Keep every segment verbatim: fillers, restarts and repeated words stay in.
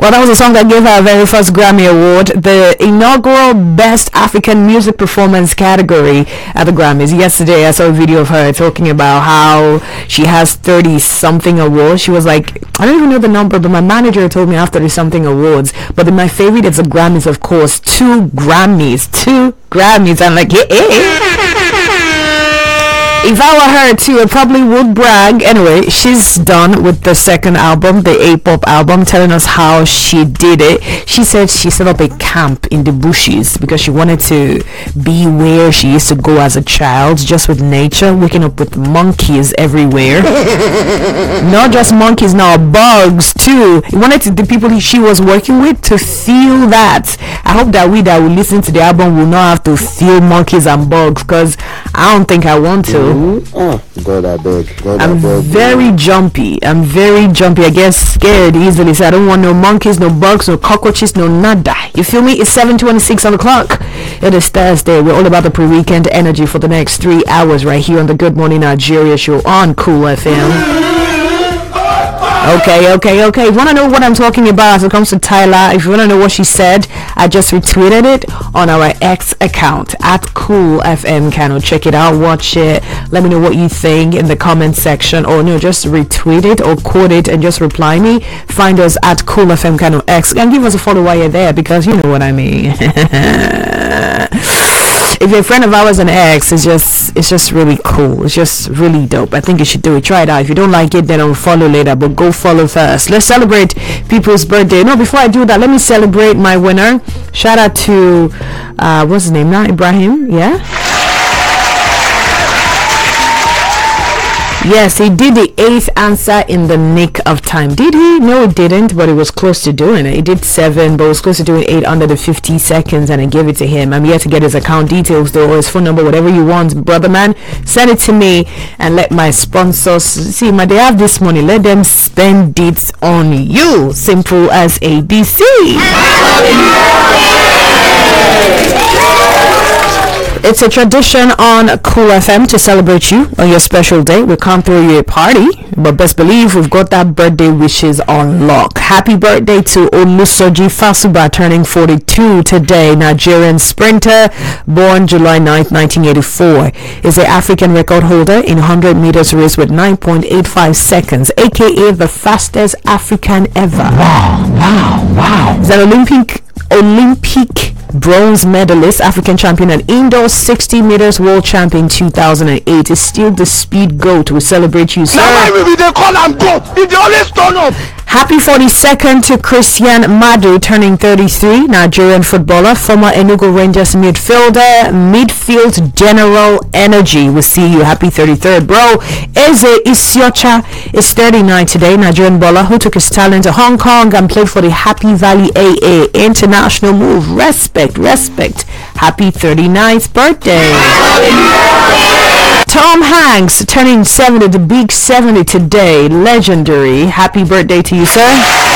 Well, that was a song that gave her her very first Grammy Award, the inaugural Best African Music Performance category at the Grammys. Yesterday, I saw a video of her talking about how she has thirty-something awards. She was like, I don't even know the number, but my manager told me I have thirty-something awards. But then my favorite is the Grammys, of course. Two Grammys. Two Grammys. I'm like, yeah, yeah. If I were her too, I probably would brag. Anyway, she's done with the second album, the A-pop album, telling us how she did it. She said she set up a camp in the bushes because she wanted to be where she used to go as a child, just with nature, waking up with monkeys everywhere. Not just monkeys now, bugs too. She wanted to, the people she was working with to feel that. I hope that we that will listen to the album will not have to feel monkeys and bugs, because I don't think I want to. Oh, God, I beg. God, I'm I beg. very jumpy. I'm very jumpy. I get scared easily, so I don't want no monkeys, no bugs, no cockroaches, no nada. You feel me? It's seven twenty-six on the clock. It is Thursday. We're all about the pre-weekend energy for the next three hours right here on the Good Morning Nigeria show on Cool F M. Okay, okay, okay. If you want to know what I'm talking about as it comes to Tyla, if you want to know what she said, I just retweeted it on our X account at Cool F M Kano. Check it out, watch it. Let me know what you think in the comment section, or no, just retweet it or quote it and just reply me. Find us at Cool F M Kano X and give us a follow while you're there, because you know what I mean. If you're a friend of ours on X, it's just it's just really cool. It's just really dope. I think you should do it. Try it out. If you don't like it, then unfollow later, but go follow first. Let's celebrate people's birthday. No, before I do that, let me celebrate my winner. Shout out to uh what's his name now? Ibrahim, yeah? Yes, he did the eighth answer in the nick of time. Did he? No, he didn't, but he was close to doing it. He did seven, but was close to doing eight under the fifty seconds, and I gave it to him. I'm yet to get his account details, though, or his phone number, whatever you want, brother man. Send it to me and let my sponsors see. My, they have this money. Let them spend it on you. Simple as A B C. It's a tradition on Cool F M to celebrate you on your special day. We can't throw you a party, but best believe we've got that birthday wishes on lock. Happy birthday to Olusoji Fasuba, turning forty-two today. Nigerian sprinter, born July ninth, nineteen eighty-four, is the African record holder in one hundred meters race with nine point eight five seconds, aka the fastest African ever. Wow, wow, wow. He's an Olympic Olympic bronze medalist, African champion, and indoor sixty meters world champion two thousand eight. Is still the speed goat. We celebrate you, sir. Now why will they call am goat? If they always turn up. Happy forty-second to Christian Madu, turning thirty-three, Nigerian footballer, former Enugu Rangers midfielder, midfield general energy. We'll see you. Happy thirty-third, bro. Eze Isiocha is thirty-nine today, Nigerian bowler who took his talent to Hong Kong and played for the Happy Valley A A. International move. Respect, respect. Happy thirty-ninth birthday. Tom Hanks turning seventy, the big seventy today. Legendary. Happy birthday to you, sir.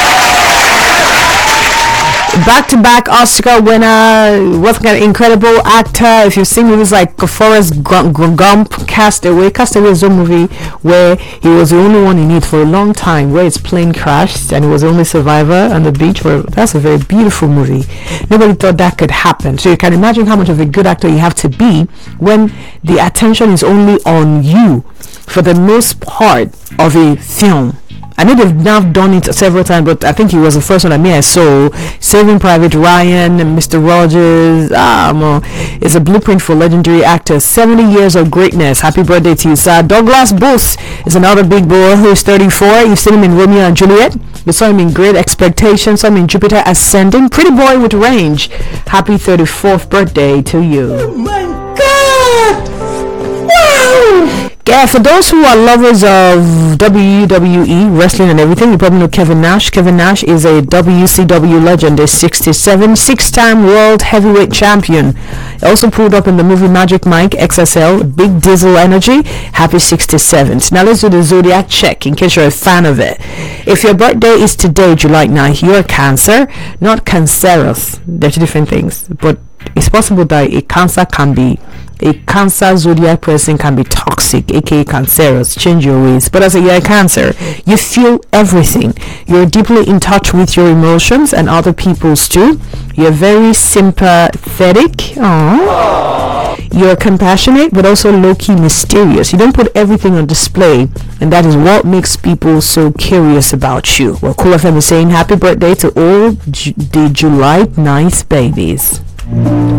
Back-to-back Oscar winner, what kind of incredible actor. If you've seen movies like Forrest Gump, Castaway. Castaway is a movie where he was the only one in it for a long time, where his plane crashed and he was the only survivor on the beach. For that's a very beautiful movie. Nobody thought that could happen. So you can imagine how much of a good actor you have to be when the attention is only on you for the most part of a film. I know they've now done it several times, but I think he was the first one that me I saw. Saving Private Ryan, Mister Rogers. Um, uh, it's a blueprint for legendary actors. seventy years of greatness. Happy birthday to you, sir. Douglas Booth is another big boy who's thirty-four. You've seen him in Romeo and Juliet. You saw him in Great Expectations. Saw him in Jupiter Ascending. Pretty boy with range. Happy thirty-fourth birthday to you. Oh my God! Wow! Yeah, for those who are lovers of W W E, wrestling and everything, you probably know Kevin Nash. Kevin Nash is a W C W legend, a sixty-seven, six-time world heavyweight champion. He also pulled up in the movie Magic Mike X S L, Big Diesel Energy. Happy sixty-seventh. Now let's do the zodiac check in case you're a fan of it. If your birthday is today, July ninth, you're Cancer, not Cancerous. They're two different things, but it's possible that a Cancer can be A Cancer zodiac person can be toxic, aka cancerous. Change your ways. But as a you're a Cancer, you feel everything. You're deeply in touch with your emotions and other people's too. You're very sympathetic. Aww. You're compassionate, but also low-key mysterious. You don't put everything on display, and that is what makes people so curious about you. Well, Cool F M is saying happy birthday to all Ju- the July ninth babies.